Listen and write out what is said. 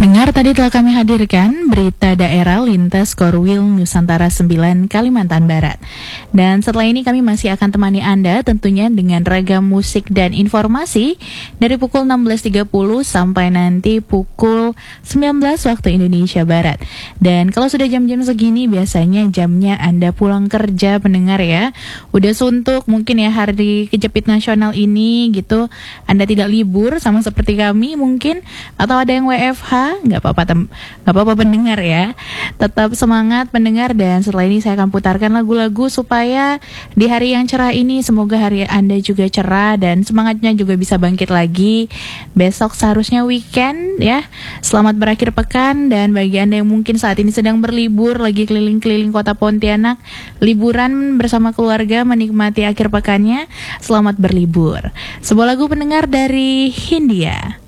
Pendengar, tadi telah kami hadirkan berita daerah lintas Korwil Nusantara 9 Kalimantan Barat. Dan setelah ini kami masih akan temani Anda tentunya dengan ragam musik dan informasi dari pukul 16.30 sampai nanti pukul 19 waktu Indonesia Barat. Dan kalau sudah jam-jam segini biasanya jamnya Anda pulang kerja, pendengar ya. Udah suntuk mungkin ya hari kejepit nasional ini gitu. Anda tidak libur sama seperti kami mungkin, atau ada yang WFH. Nggak apa-apa pendengar ya, tetap semangat pendengar. Dan setelah ini saya akan putarkan lagu-lagu supaya di hari yang cerah ini semoga hari Anda juga cerah dan semangatnya juga bisa bangkit lagi. Besok seharusnya weekend ya, selamat berakhir pekan. Dan bagi Anda yang mungkin saat ini sedang berlibur, lagi keliling-keliling kota Pontianak, liburan bersama keluarga menikmati akhir pekannya, selamat berlibur. Sebuah lagu pendengar dari Hindia.